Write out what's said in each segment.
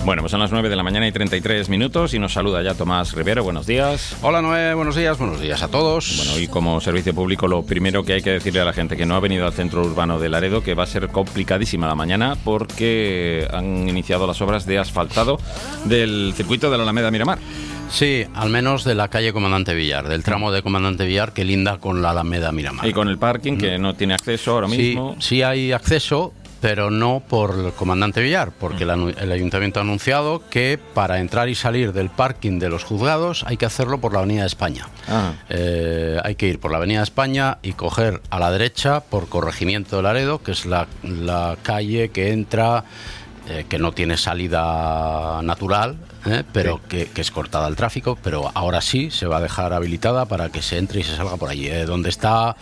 Bueno, pues son las 9 de la mañana y 33 minutos y nos saluda ya Tomás Rivero. Buenos días. Hola Noé, buenos días a todos. Bueno, y como servicio público lo primero que hay que decirle a la gente que no ha venido al centro urbano de Laredo que va a ser complicadísima la mañana porque han iniciado las obras de asfaltado del circuito de la Alameda Miramar. Sí, al menos de la calle Comandante Villar, del tramo de Comandante Villar que linda con la Alameda Miramar. Y con el parking que no tiene acceso ahora mismo. Sí hay acceso, pero no por el Comandante Villar, porque el Ayuntamiento ha anunciado que para entrar y salir del parking de los juzgados hay que hacerlo por la Avenida de España. Hay que ir por la Avenida de España y coger a la derecha por Corregimiento de Laredo, que es la calle que entra, que no tiene salida natural, pero sí, que es cortada al tráfico, pero ahora sí se va a dejar habilitada para que se entre y se salga por allí, donde está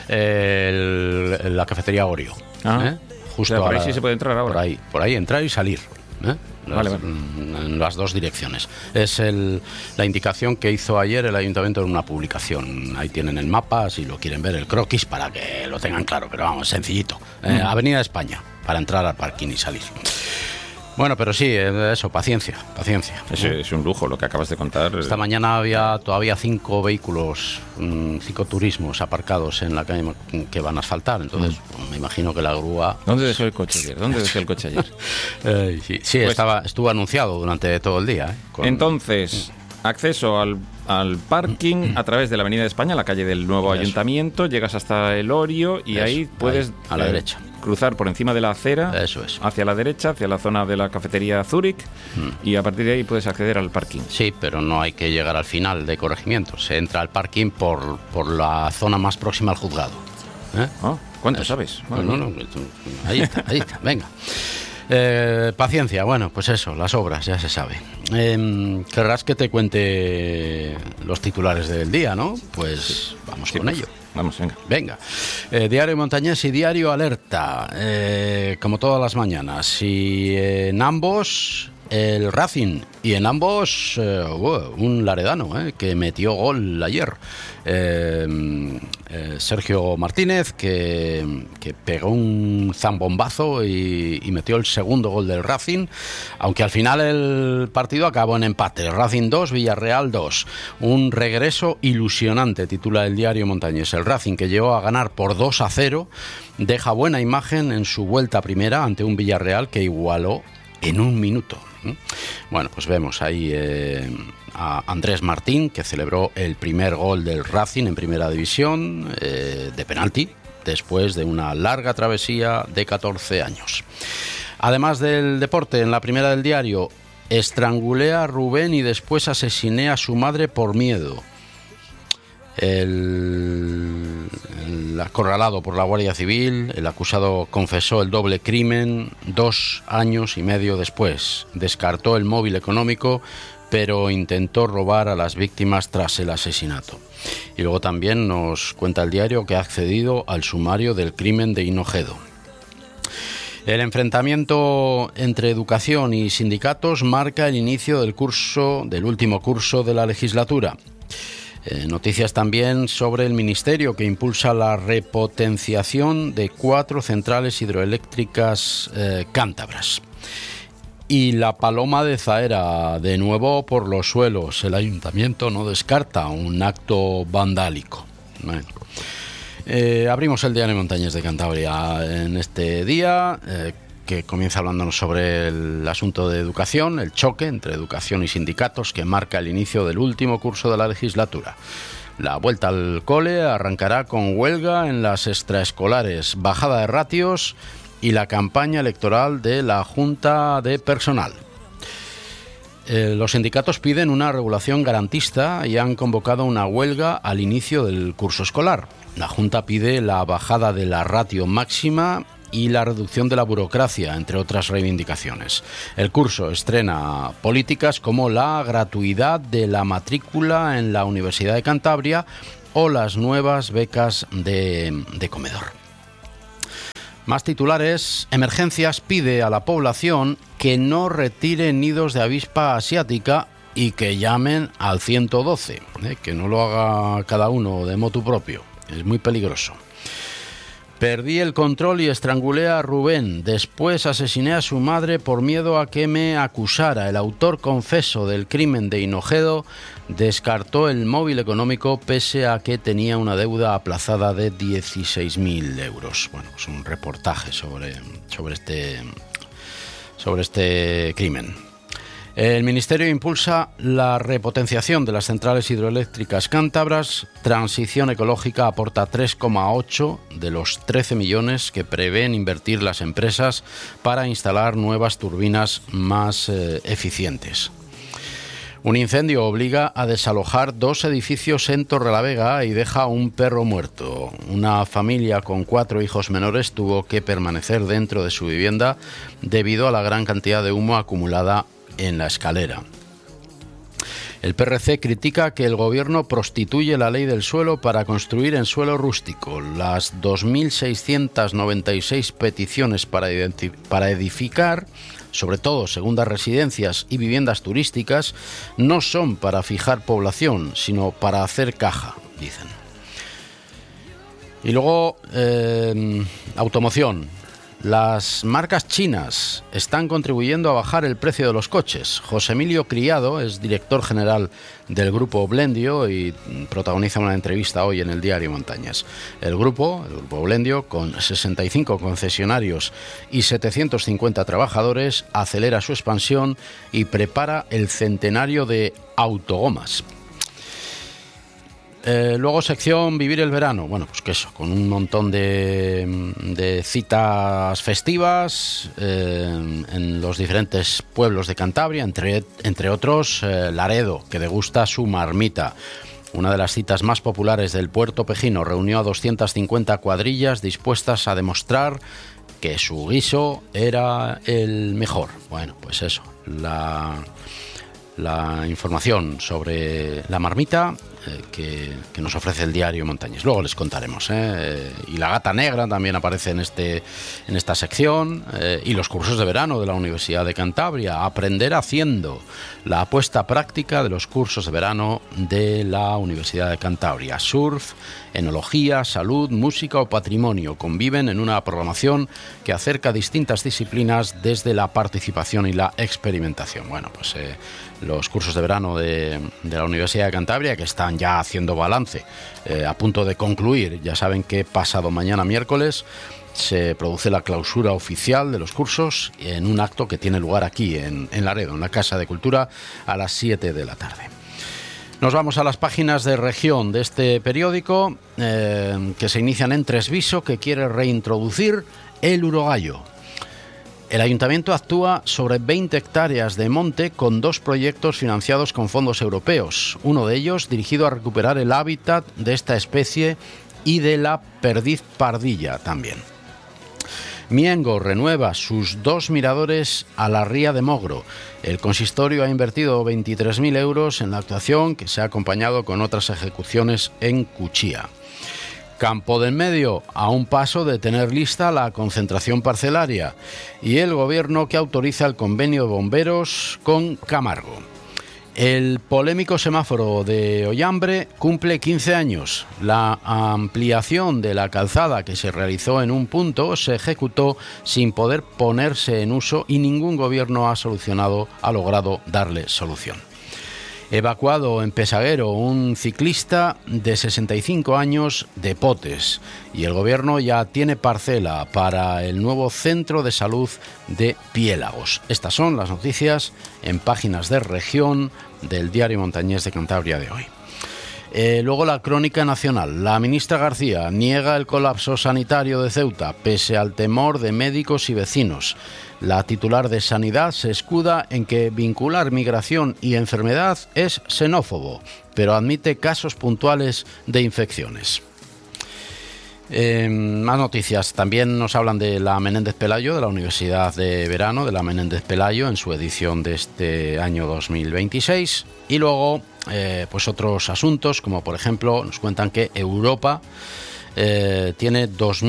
la cafetería Oreo. Justo por ahí sí se puede entrar ahora. Por ahí entrar y salir. Vale. En las dos direcciones. Es la indicación que hizo ayer el Ayuntamiento en una publicación. Ahí tienen el mapa, si lo quieren ver, el croquis, para que lo tengan claro, pero vamos, sencillito. Avenida de España, para entrar al parking y salir. Bueno, pero sí, eso, paciencia. Es un lujo lo que acabas de contar. Esta mañana había todavía 5 vehículos, 5 turismos aparcados en la calle que van a asfaltar, entonces me imagino que la grúa... ¿Dónde dejó el coche ayer? Sí, pues, estuvo anunciado durante todo el día. Entonces, acceso al parking a través de la Avenida de España, la calle del nuevo Ayuntamiento, llegas hasta el Orio y ahí puedes... a la derecha. Cruzar por encima de la acera, hacia la derecha, hacia la zona de la cafetería Zúrich, y a partir de ahí puedes acceder al parking. Sí, pero no hay que llegar al final de Corregimiento. Se entra al parking por la zona más próxima al juzgado. ¿Cuánto sabes? Bueno, no, ahí está, venga. Paciencia, bueno, pues eso, las obras, ya se sabe. Querrás que te cuente los titulares del día, ¿no? Pues vamos con ello. Vamos, venga. Diario Montañés y Diario Alerta, como todas las mañanas. Y en ambos el Racing, y en ambos un laredano que metió gol ayer. Sergio Martínez, que pegó un zambombazo y metió el segundo gol del Racing, aunque al final el partido acabó en empate. Racing 2, Villarreal 2. Un regreso ilusionante, titula el Diario Montañés. El Racing, que llegó a ganar por 2-0, deja buena imagen en su vuelta primera ante un Villarreal que igualó en un minuto. Bueno, pues vemos ahí a Andrés Martín, que celebró el primer gol del Racing en primera división de penalti, después de una larga travesía de 14 años. Además del deporte, en la primera del diario, estrangulé a Rubén y después asesiné a su madre por miedo. El acorralado por la Guardia Civil, el acusado confesó el doble crimen 2 años y medio después. Descartó el móvil económico, pero intentó robar a las víctimas tras el asesinato. Y luego también nos cuenta el diario que ha accedido al sumario del crimen de Hinojosa. El enfrentamiento entre educación y sindicatos marca el inicio del último curso de la legislatura. Noticias también sobre el Ministerio, que impulsa la repotenciación de 4 centrales hidroeléctricas cántabras. Y la Paloma de Zaera, de nuevo por los suelos. El Ayuntamiento no descarta un acto vandálico. Bueno. Abrimos el Diario Montañés de Cantabria en este día, que comienza hablándonos sobre el asunto de educación, el choque entre educación y sindicatos que marca el inicio del último curso de la legislatura. La vuelta al cole arrancará con huelga en las extraescolares, bajada de ratios y la campaña electoral de la Junta de Personal. Los sindicatos piden una regulación garantista y han convocado una huelga al inicio del curso escolar. La Junta pide la bajada de la ratio máxima y la reducción de la burocracia, entre otras reivindicaciones. El curso estrena políticas como la gratuidad de la matrícula en la Universidad de Cantabria o las nuevas becas de comedor. Más titulares. Emergencias pide a la población que no retire nidos de avispa asiática y que llamen al 112, que no lo haga cada uno de motu propio. Es muy peligroso. Perdí el control y estrangulé a Rubén. Después asesiné a su madre por miedo a que me acusara. El autor confeso del crimen de Hinojodo descartó el móvil económico pese a que tenía una deuda aplazada de 16.000 euros. Bueno, es un reportaje sobre este crimen. El Ministerio impulsa la repotenciación de las centrales hidroeléctricas cántabras. Transición Ecológica aporta 3,8 de los 13 millones que prevén invertir las empresas para instalar nuevas turbinas más eficientes. Un incendio obliga a desalojar 2 edificios en Torrelavega y deja a un perro muerto. Una familia con 4 hijos menores tuvo que permanecer dentro de su vivienda debido a la gran cantidad de humo acumulada en la escalera. El PRC critica que el gobierno prostituye la ley del suelo para construir en suelo rústico. Las 2.696 peticiones para edificar, sobre todo segundas residencias y viviendas turísticas, no son para fijar población, sino para hacer caja, dicen. Y luego, automoción. Las marcas chinas están contribuyendo a bajar el precio de los coches. José Emilio Criado es director general del grupo Blendio y protagoniza una entrevista hoy en el diario Montañas. El grupo Blendio, con 65 concesionarios y 750 trabajadores, acelera su expansión y prepara el centenario de autogomas. Luego sección Vivir el verano. Bueno, pues que eso, con un montón de citas festivas en los diferentes pueblos de Cantabria, entre otros Laredo, que degusta su marmita. Una de las citas más populares del puerto pejino reunió a 250 cuadrillas dispuestas a demostrar que su guiso era el mejor. Bueno, pues eso, la información sobre la marmita que nos ofrece el diario Montañés. Luego les contaremos. Y la gata negra también aparece en esta sección. Y los cursos de verano de la Universidad de Cantabria. Aprender haciendo. La apuesta práctica de los cursos de verano de la Universidad de Cantabria. Surf, enología, salud, música o patrimonio conviven en una programación que acerca distintas disciplinas desde la participación y la experimentación. Bueno, pues los cursos de verano de la Universidad de Cantabria, que están ya haciendo balance, a punto de concluir. Ya saben que pasado mañana miércoles se produce la clausura oficial de los cursos en un acto que tiene lugar aquí en Laredo, en la Casa de Cultura, a las 7 de la tarde. Nos vamos a las páginas de región de este periódico, que se inician en Tresviso, que quiere reintroducir el urogallo. El ayuntamiento actúa sobre 20 hectáreas de monte con 2 proyectos financiados con fondos europeos. Uno de ellos dirigido a recuperar el hábitat de esta especie y de la perdiz pardilla también. Miengo renueva sus 2 miradores a la ría de Mogro. El consistorio ha invertido 23.000 euros en la actuación, que se ha acompañado con otras ejecuciones en Cuchía. Campo del Medio, a un paso de tener lista la concentración parcelaria, y el gobierno que autoriza el convenio de bomberos con Camargo. El polémico semáforo de Ollambre cumple 15 años. La ampliación de la calzada que se realizó en un punto se ejecutó sin poder ponerse en uso y ningún gobierno ha logrado darle solución. Evacuado en Pesaguero un ciclista de 65 años de Potes, y el gobierno ya tiene parcela para el nuevo centro de salud de Piélagos. Estas son las noticias en páginas de región del diario Montañés de Cantabria de hoy. Luego la crónica nacional. La ministra García niega el colapso sanitario de Ceuta pese al temor de médicos y vecinos. La titular de Sanidad se escuda en que vincular migración y enfermedad es xenófobo, pero admite casos puntuales de infecciones. Más noticias. También nos hablan de la Menéndez Pelayo, de la Universidad de Verano de la Menéndez Pelayo en su edición de este año 2026. Y luego, pues otros asuntos, como por ejemplo, nos cuentan que Europa tiene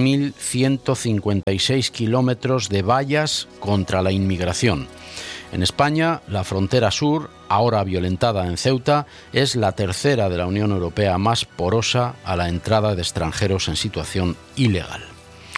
2.156 kilómetros de vallas contra la inmigración. En España, la frontera sur, ahora violentada en Ceuta, es la tercera de la Unión Europea más porosa a la entrada de extranjeros en situación ilegal.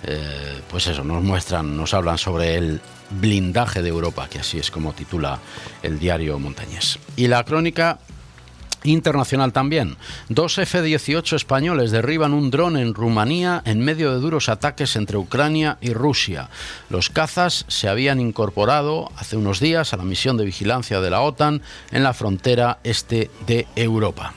pues eso, nos hablan sobre el blindaje de Europa, que así es como titula el diario montañés. Y la crónica internacional también. 2 F-18 españoles derriban un dron en Rumanía en medio de duros ataques entre Ucrania y Rusia. Los cazas se habían incorporado hace unos días a la misión de vigilancia de la OTAN en la frontera este de Europa.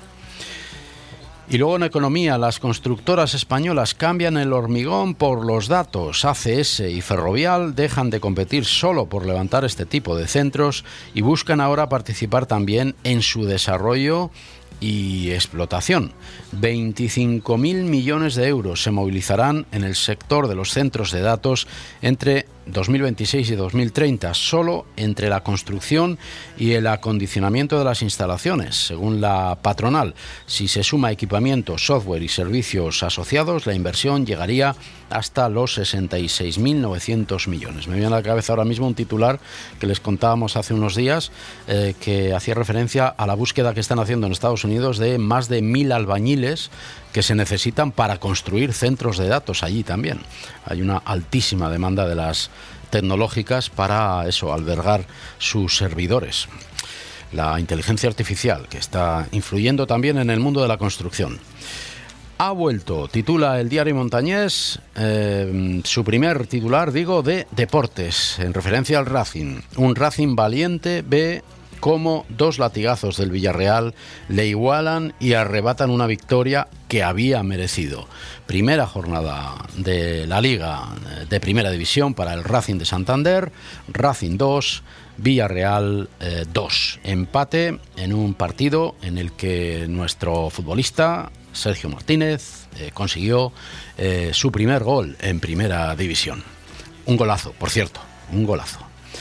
Y luego en economía, las constructoras españolas cambian el hormigón por los datos. ACS y Ferrovial dejan de competir solo por levantar este tipo de centros y buscan ahora participar también en su desarrollo y explotación. 25.000 millones de euros se movilizarán en el sector de los centros de datos entre 2026 y 2030, solo entre la construcción y el acondicionamiento de las instalaciones, según la patronal. Si se suma equipamiento, software y servicios asociados, la inversión llegaría hasta los 66.900 millones. Me viene a la cabeza ahora mismo un titular que les contábamos hace unos días que hacía referencia a la búsqueda que están haciendo en Estados Unidos de más de 1.000 albañiles que se necesitan para construir centros de datos allí también. Hay una altísima demanda de las tecnológicas para eso, albergar sus servidores. La inteligencia artificial, que está influyendo también en el mundo de la construcción. Ha vuelto, titula el diario montañés, su primer titular, de deportes, en referencia al Racing. Un Racing valiente ve cómo 2 latigazos del Villarreal le igualan y arrebatan una victoria que había merecido. Primera jornada de la Liga de Primera División para el Racing de Santander, Racing 2, Villarreal 2. Empate en un partido en el que nuestro futbolista Sergio Martínez consiguió su primer gol en Primera División. Un golazo, por cierto, un golazo.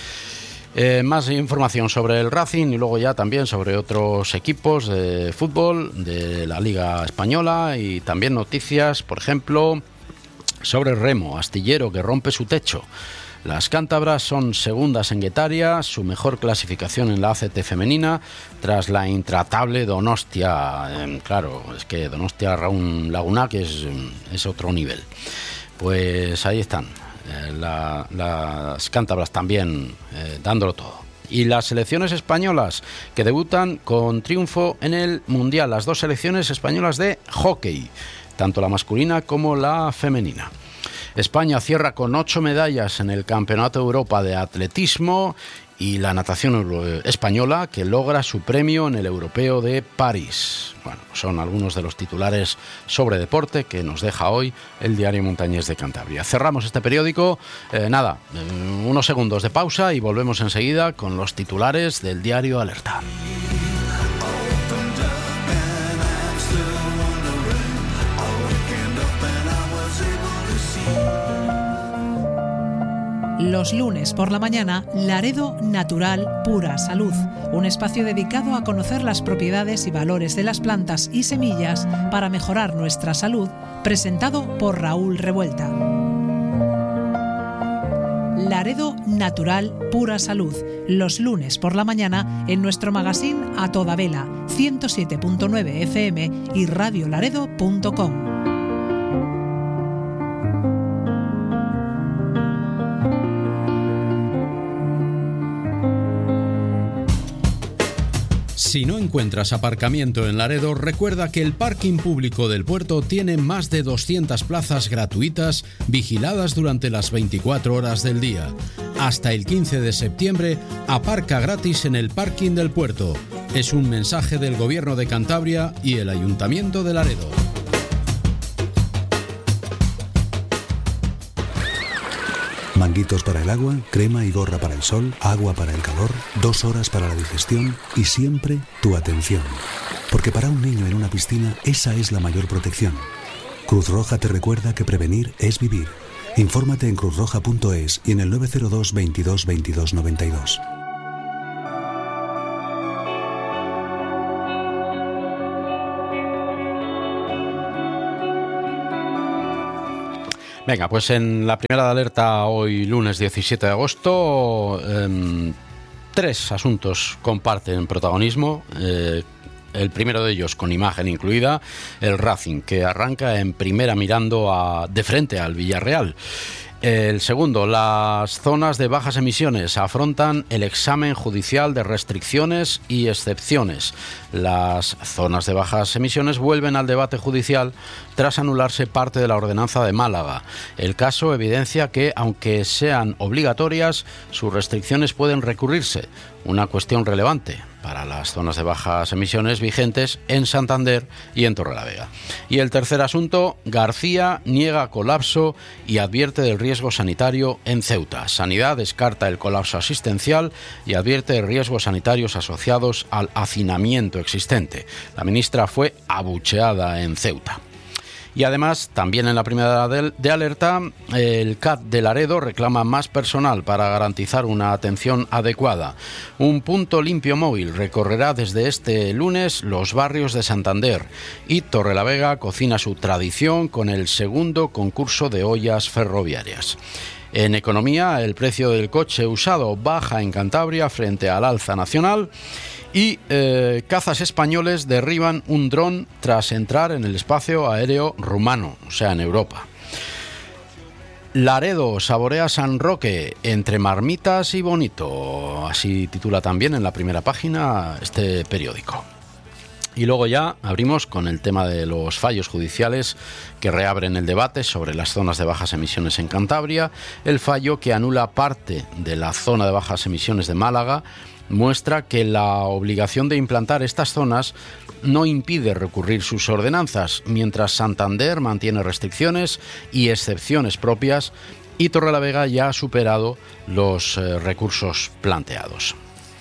Más información sobre el Racing y luego ya también sobre otros equipos de fútbol de la Liga Española y también noticias, por ejemplo, sobre Remo, astillero que rompe su techo. Las cántabras son segundas en Guetaria, su mejor clasificación en la ACT femenina, tras la intratable Donostia. Claro, es que Donostia Laguna, que es otro nivel. Pues ahí están. Las cántabras también dándolo todo. Y las selecciones españolas que debutan con triunfo en el Mundial, las 2 selecciones españolas de hockey, tanto la masculina como la femenina. España cierra con 8 medallas en el Campeonato de Europa de Atletismo y la natación española que logra su premio en el Europeo de París. Bueno, son algunos de los titulares sobre deporte que nos deja hoy el diario montañés de Cantabria. Cerramos este periódico, unos segundos de pausa y volvemos enseguida con los titulares del diario Alerta. Los lunes por la mañana, Laredo Natural Pura Salud, un espacio dedicado a conocer las propiedades y valores de las plantas y semillas para mejorar nuestra salud, presentado por Raúl Revuelta. Laredo Natural Pura Salud, los lunes por la mañana en nuestro magazine A Toda Vela, 107.9 FM y radiolaredo.com. Si no encuentras aparcamiento en Laredo, recuerda que el parking público del puerto tiene más de 200 plazas gratuitas vigiladas durante las 24 horas del día. Hasta el 15 de septiembre, aparca gratis en el parking del puerto. Es un mensaje del Gobierno de Cantabria y el Ayuntamiento de Laredo. Manguitos para el agua, crema y gorra para el sol, agua para el calor, 2 horas para la digestión y siempre tu atención. Porque para un niño en una piscina esa es la mayor protección. Cruz Roja te recuerda que prevenir es vivir. Infórmate en cruzroja.es y en el 902 22 22 92. Venga, pues en la primera de alerta hoy lunes 17 de agosto, 3 asuntos comparten protagonismo. El primero de ellos, con imagen incluida, el Racing, que arranca en primera mirando de frente al Villarreal. El segundo, las zonas de bajas emisiones afrontan el examen judicial de restricciones y excepciones. Las zonas de bajas emisiones vuelven al debate judicial tras anularse parte de la ordenanza de Málaga. El caso evidencia que, aunque sean obligatorias, sus restricciones pueden recurrirse, una cuestión relevante para las zonas de bajas emisiones vigentes en Santander y en Torrelavega. Y el tercer asunto, García niega colapso y advierte del riesgo sanitario en Ceuta. Sanidad descarta el colapso asistencial y advierte de riesgos sanitarios asociados al hacinamiento existente. La ministra fue abucheada en Ceuta. Y además, también en la primera de alerta, el CAT de Laredo reclama más personal para garantizar una atención adecuada. Un punto limpio móvil recorrerá desde este lunes los barrios de Santander y Torrelavega cocina su tradición con el segundo concurso de ollas ferroviarias. En economía, el precio del coche usado baja en Cantabria frente al alza nacional. Y cazas españoles derriban un dron tras entrar en el espacio aéreo rumano, o sea, en Europa. Laredo saborea San Roque entre marmitas y bonito. Así titula también en la primera página este periódico. Y luego ya abrimos con el tema de los fallos judiciales que reabren el debate sobre las zonas de bajas emisiones en Cantabria. El fallo que anula parte de la zona de bajas emisiones de Málaga muestra que la obligación de implantar estas zonas no impide recurrir sus ordenanzas, mientras Santander mantiene restricciones y excepciones propias y Torrelavega ya ha superado los recursos planteados.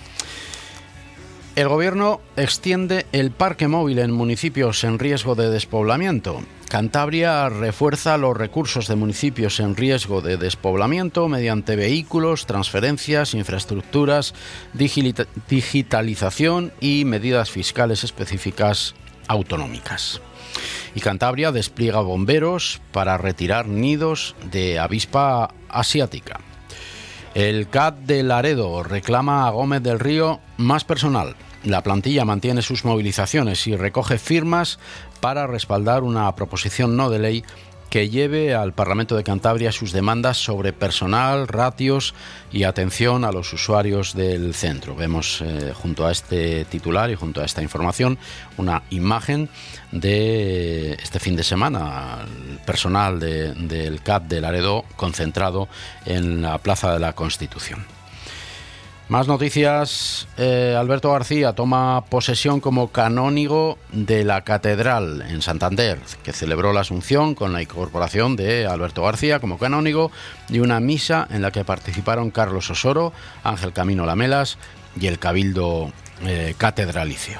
El Gobierno extiende el parque móvil en municipios en riesgo de despoblamiento. Cantabria refuerza los recursos de municipios en riesgo de despoblamiento mediante vehículos, transferencias, infraestructuras, digitalización y medidas fiscales específicas autonómicas. Y Cantabria despliega bomberos para retirar nidos de avispa asiática. El CAT de Laredo reclama a Gómez del Río más personal. La plantilla mantiene sus movilizaciones y recoge firmas para respaldar una proposición no de ley que lleve al Parlamento de Cantabria sus demandas sobre personal, ratios y atención a los usuarios del centro. Vemos junto a este titular y junto a esta información una imagen de este fin de semana, el personal del CAT de Laredo concentrado en la Plaza de la Constitución. Más noticias. Alberto García toma posesión como canónigo de la Catedral en Santander, que celebró la Asunción con la incorporación de Alberto García como canónigo y una misa en la que participaron Carlos Osoro, Ángel Camino Lamelas y el Cabildo catedralicio.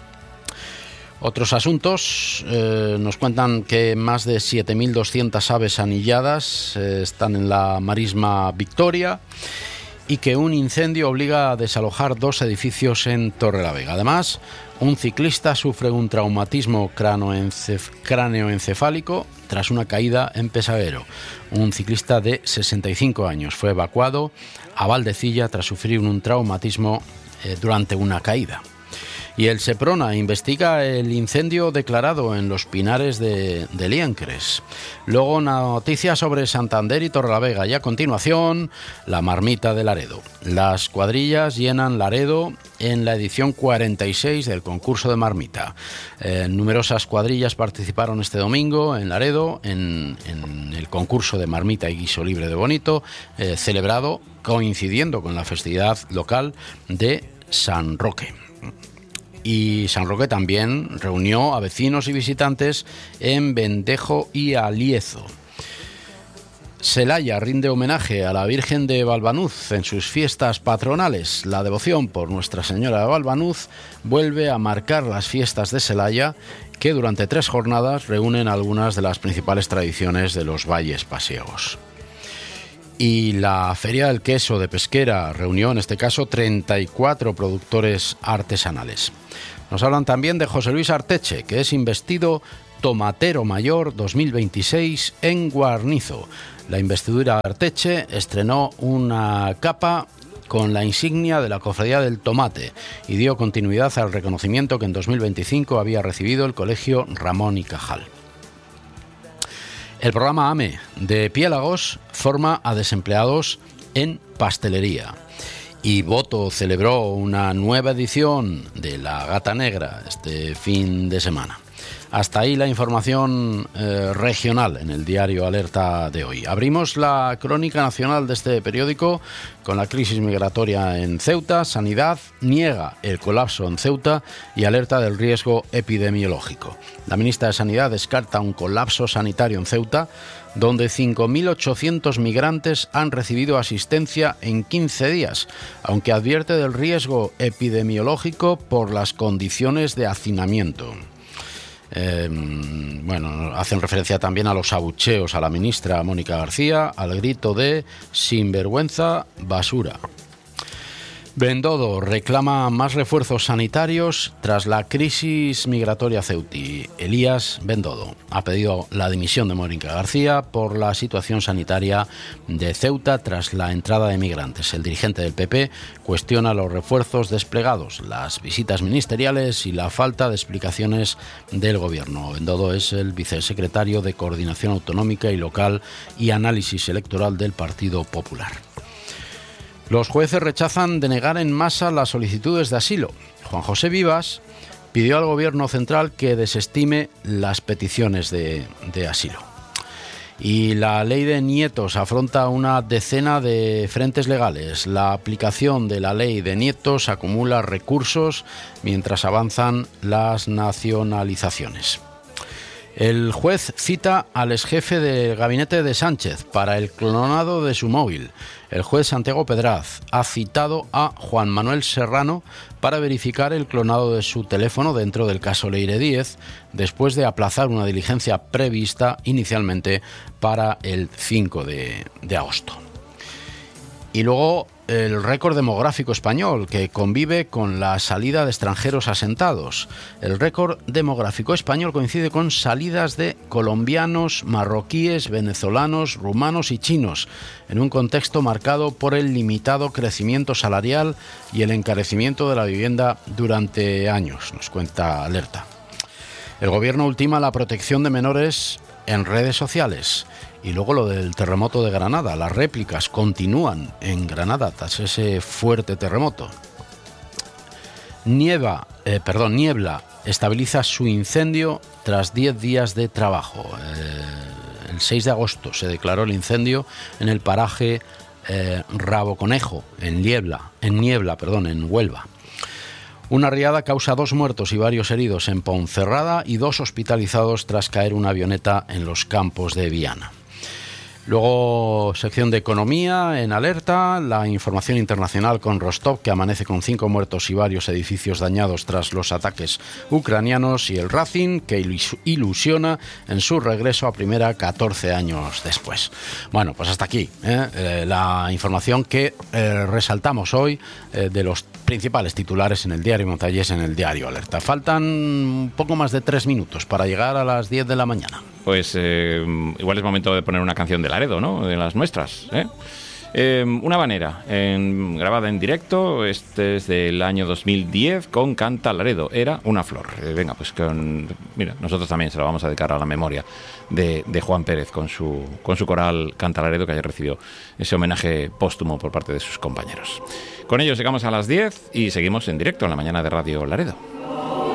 Otros asuntos, nos cuentan que más de 7.200 aves anilladas están en la marisma Victoria y que un incendio obliga a desalojar 2 edificios en Torrelavega. Además, un ciclista sufre un traumatismo cráneoencefálico tras una caída en Pesaguero. Un ciclista de 65 años fue evacuado a Valdecilla tras sufrir un traumatismo durante una caída. Y el Seprona investiga el incendio declarado en los Pinares de Liencres. Luego noticias sobre Santander y Torrelavega. Y a continuación, la marmita de Laredo. Las cuadrillas llenan Laredo en la edición 46 del concurso de marmita. Numerosas cuadrillas participaron este domingo en Laredo en el concurso de marmita y guiso libre de bonito, celebrado coincidiendo con la festividad local de San Roque. Y San Roque también reunió a vecinos y visitantes en Vendejo y Aliezo. Celaya rinde homenaje a la Virgen de Valvanuz en sus fiestas patronales. La devoción por Nuestra Señora de Valvanuz vuelve a marcar las fiestas de Celaya, que durante 3 jornadas reúnen algunas de las principales tradiciones de los valles pasiegos. Y la Feria del Queso de Pesquera reunió en este caso 34 productores artesanales. Nos hablan también de José Luis Arteche, que es investido Tomatero Mayor 2026 en Guarnizo. La investidura Arteche estrenó una capa con la insignia de la Cofradía del Tomate y dio continuidad al reconocimiento que en 2025 había recibido el Colegio Ramón y Cajal. El programa AME de Piélagos forma a desempleados en pastelería. Y Boto celebró una nueva edición de La Gata Negra este fin de semana. Hasta ahí la información regional en el diario Alerta de hoy. Abrimos la crónica nacional de este periódico con la crisis migratoria en Ceuta. Sanidad niega el colapso en Ceuta y alerta del riesgo epidemiológico. La ministra de Sanidad descarta un colapso sanitario en Ceuta, donde 5.800 migrantes han recibido asistencia en 15 días, aunque advierte del riesgo epidemiológico por las condiciones de hacinamiento. Hacen referencia también a los abucheos a la ministra Mónica García, al grito de sinvergüenza, basura. Bendodo reclama más refuerzos sanitarios tras la crisis migratoria ceutí. Elías Bendodo ha pedido la dimisión de Mónica García por la situación sanitaria de Ceuta tras la entrada de migrantes. El dirigente del PP cuestiona los refuerzos desplegados, las visitas ministeriales y la falta de explicaciones del gobierno. Bendodo es el vicesecretario de Coordinación Autonómica y Local y Análisis Electoral del Partido Popular. Los jueces rechazan denegar en masa las solicitudes de asilo. Juan José Vivas pidió al Gobierno central que desestime las peticiones de asilo. Y la ley de nietos afronta una decena de frentes legales. La aplicación de la ley de nietos acumula recursos mientras avanzan las nacionalizaciones. El juez cita al exjefe del gabinete de Sánchez para el clonado de su móvil. El juez Santiago Pedraz ha citado a Juan Manuel Serrano para verificar el clonado de su teléfono dentro del caso Leire Díez, después de aplazar una diligencia prevista inicialmente para el 5 de agosto. Y luego el récord demográfico español, que convive con la salida de extranjeros asentados. El récord demográfico español coincide con salidas de colombianos, marroquíes, venezolanos, rumanos y chinos, en un contexto marcado por el limitado crecimiento salarial y el encarecimiento de la vivienda durante años, nos cuenta Alerta. El gobierno ultima la protección de menores en redes sociales. Y luego lo del terremoto de Granada. Las réplicas continúan en Granada tras ese fuerte terremoto. Niebla estabiliza su incendio tras 10 días de trabajo. El 6 de agosto se declaró el incendio en el paraje Raboconejo, en Huelva. Una riada causa 2 muertos y varios heridos en Ponferrada y 2 hospitalizados tras caer una avioneta en los campos de Viana. Luego, sección de economía en Alerta, la información internacional con Rostov, que amanece con 5 muertos y varios edificios dañados tras los ataques ucranianos, y el Racing, que ilusiona en su regreso a primera 14 años después. Bueno, pues hasta aquí la información que resaltamos hoy de los principales titulares en el diario Montañés, en el diario Alerta. Faltan un poco más de 3 minutos para llegar a las 10 de la mañana. Pues igual es momento de poner una canción de Laredo, ¿no? De las nuestras, Una habanera, grabada en directo, este es del año 2010, con Canta Laredo, Era una flor. Venga, pues mira, nosotros también se lo vamos a dedicar a la memoria de Juan Pérez con su coral Canta Laredo, que ayer recibió ese homenaje póstumo por parte de sus compañeros. Con ellos llegamos a las 10 y seguimos en directo en la mañana de Radio Laredo.